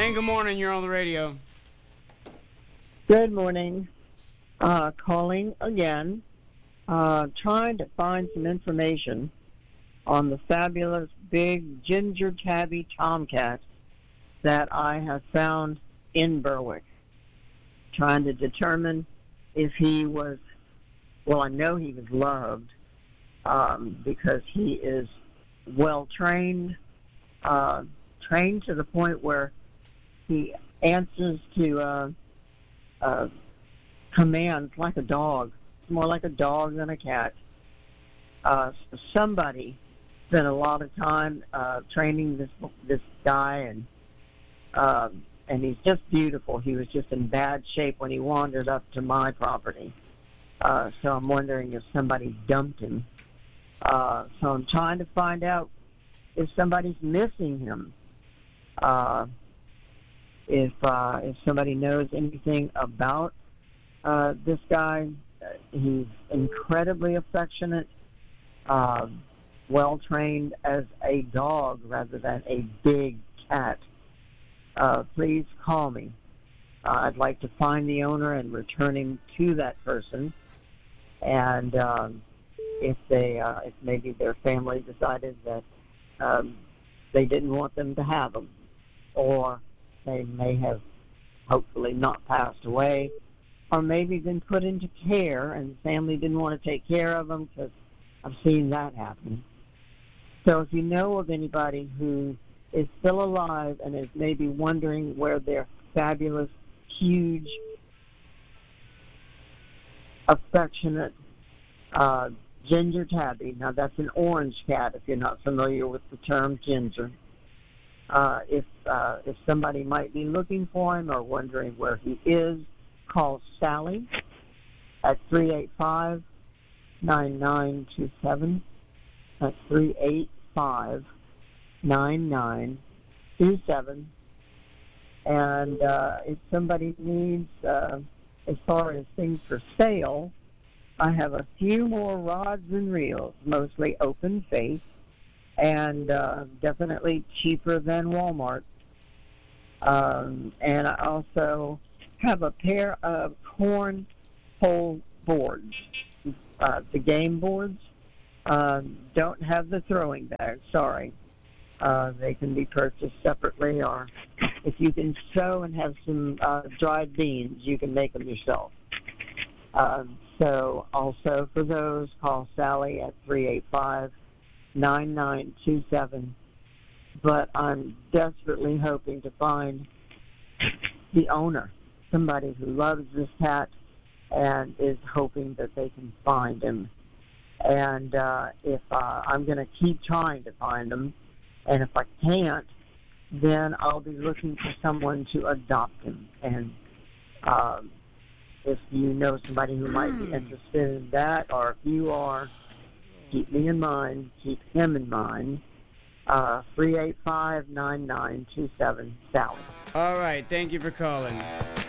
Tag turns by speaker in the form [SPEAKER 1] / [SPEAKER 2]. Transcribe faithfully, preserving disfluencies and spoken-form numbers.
[SPEAKER 1] And good morning. You're on the radio.
[SPEAKER 2] Good morning. Uh, calling again, uh, trying to find some information on the fabulous big ginger tabby tomcat that I have found in Berwick. Trying to determine if he was, well, I know he was loved um, because he is well trained, uh, trained to the point where he answers to uh, uh, commands like a dog. It's more like a dog than a cat. Uh, so somebody spent a lot of time uh, training this this guy, and um, and he's just beautiful. He was just in bad shape when he wandered up to my property. Uh, so I'm wondering if somebody dumped him. Uh, so I'm trying to find out if somebody's missing him. Uh, if uh, if somebody knows anything about uh, this guy, uh, he's incredibly affectionate, uh, well trained as a dog rather than a big cat. Uh, please call me. Uh, I'd like to find the owner and return him to that person. And um, if they, uh, if maybe their family decided that um, they didn't want them to have him, or they may have hopefully not passed away, or maybe been put into care and the family didn't want to take care of them, because I've seen that happen. So if you know of anybody who is still alive and is maybe wondering where their fabulous, huge, affectionate uh, ginger tabby, now that's an orange cat if you're not familiar with the term ginger, uh, if uh, if somebody might be looking for him or wondering where he is, call Sally at three eight five, nine nine two seven. That's three eight five, nine nine two seven. And uh, if somebody needs, uh, as far as things for sale, I have a few more rods and reels, mostly open face, and uh, definitely cheaper than Walmart. Um, and I also have a pair of cornhole boards, uh, the game boards. Um, don't have the throwing bag, sorry. Uh, they can be purchased separately, or if you can sow and have some uh, dried beans, you can make them yourself. Uh, so also for those, call Sally at three eight five, nine nine two seven. But I'm desperately hoping to find the owner, somebody who loves this cat and is hoping that they can find him. And uh, if uh, I'm going to keep trying to find him, and if I can't, then I'll be looking for someone to adopt him. And um, if you know somebody who might be interested in that, or if you are, keep me in mind, keep him in mind. Uh, three eight five, nine nine two seven, Sally.
[SPEAKER 1] All right. Thank you for calling.